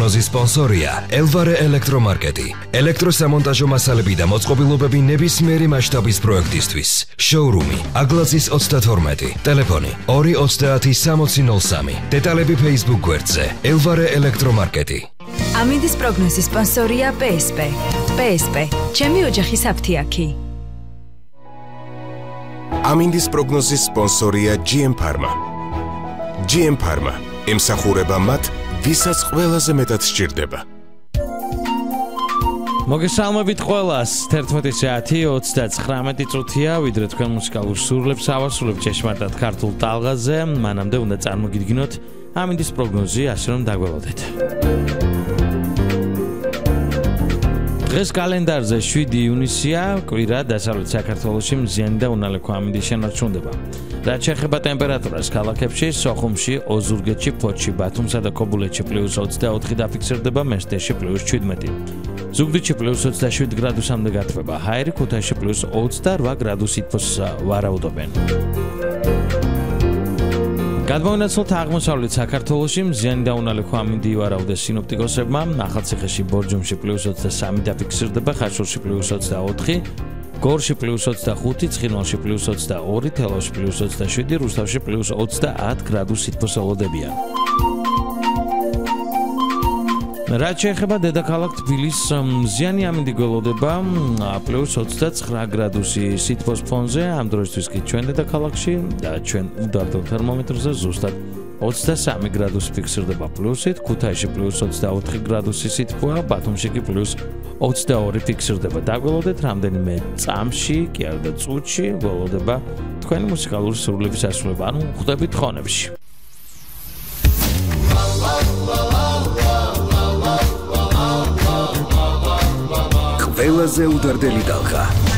პროგნოზის სპონსორია ელვარე ელექტრომარკეტი. ელექტროსამონტაჟო მასალები და მოწყობილობები ნებისმიერი მასშტაბის პროექტისთვის. შოურუმი აგლაზის 32, ტელეფონი 2306003. დეტალები Facebook გვერდზე ელვარე ელექტრომარკეტი. ამინდის პროგნოზის სპონსორია PSP. PSP, ჩემი ოჯახის აფთიაქი. ამინდის პროგნოზის სპონსორია GM Pharma. GM Pharma ემსახურება მათ, ვისაც ყველაზე მეტად სჭირდება. მოგესალმებით ყველას. 11 საათი 39 წუთია, ვიდრე თქვენ მუსიკალურ სურლებს ავასრულებთ ჭეშმარიტად ქართულ ტალღაზე. მანამდე უნდა წარმოგიდგინოთ ამინდის პროგნოზი, ასე რომ დაგველოდეთ. დღეს კალენდარზე 7 ივნისია, კვირა დასავლეთ საქართველოში მზიანი და უნალექო ამინდის შენარჩუნდება. რაც შეეხება ტემპერატურას ქალაქებში, სოხუმში, ოზურგეთში, ფოთში, ბათუმსა და ქობულეთში +24 დაფიქსირდება, მესტეში +17. ზუგდიდში +27 გრადუსამდე გათბება, ჰაერი, ქუთაისში +28 გრადუს სითბოს ვარაუდობენ. გადმოვინაცვლოთ აღმოსავლეთ საქართველოში მზიანი და უნალექო ამინდი ვარაუდეს სინოპტიკოსებმა, ახალციხეში, ბორჯომში +23 დაფიქსირდება, ხაშურში +24, გორში +25, ცხინვალში +22, თელავში +27, რუსთავში +30 გრადუს სითბოს ველოდებიან. რაც შეეხება დედაქალაქ თბილისს, მზიანი ამინდი გველოდება +29 გრადუსი სითბოს ფონზე, ამ დროისთვის კი ჩვენ დედაქალაქში და ჩვენ უდაბნო თერმომეტრზე ზუსტად 23 გრადუსი ფიქსირდება პლუსით, ქუთაისში +24 გრადუსი სითბოა, ბათუმში კი +22 ფიქსირდება. დაგველოდეთ რამდენიმე წამში, კი არა და წუთში გველოდება თქვენი მუსიკალური სურვილების ასრულება, ანუ ხვდებით ხონებში. ყველაზე უდარდელი ტალღა.